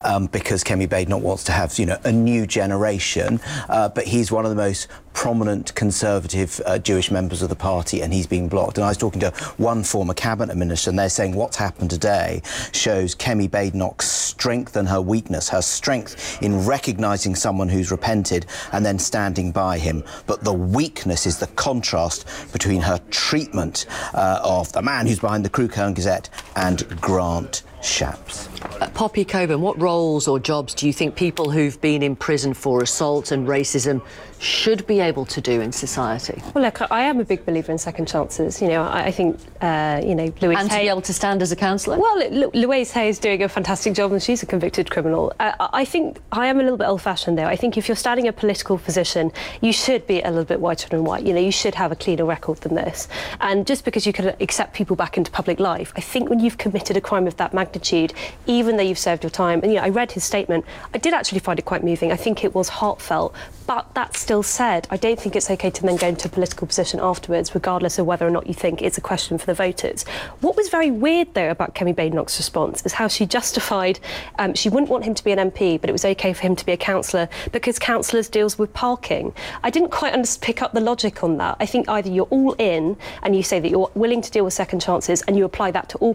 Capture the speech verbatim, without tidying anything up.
um, because Kemi Badenoch wants to have, you know, a new generation, uh, but he's one of the most prominent Conservative uh, Jewish members of the party, and he's being blocked. And I was talking to one former cabinet minister, and they're saying what's happened today shows Kemi Badenoch's strength and her weakness, her strength in recognising someone who's repented and then standing by him, but the weakness is the contrast between her treatment uh, of the man who's behind the Crewkerne Gazette and Grant Shapps. Uh, Poppy Cockburn, what roles or jobs do you think people who've been in prison for assault and racism should be able to do in society? Well, look, I am a big believer in second chances. You know, I, I think, uh, you know, Louise And Hay... to be able to stand as a counsellor? Well, Lu- Louise Hay is doing a fantastic job, and she's a convicted criminal. Uh, I think I am a little bit old-fashioned, though. I think if you're standing in a political position, you should be a little bit whiter than white. You know, you should have a cleaner record than this. And just because you can accept people back into public life, I think when you've committed a crime of that magnitude, even though you've served your time, and, you know, I read his statement, I did actually find it quite moving. I think it was heartfelt. But that still said, I don't think it's OK to then go into a political position afterwards, regardless of whether or not you think it's a question for the voters. What was very weird, though, about Kemi Badenoch's response is how she justified um, she wouldn't want him to be an M P, but it was OK for him to be a councillor because councillors deals with parking. I didn't quite under- pick up the logic on that. I think either you're all in and you say that you're willing to deal with second chances and you apply that to all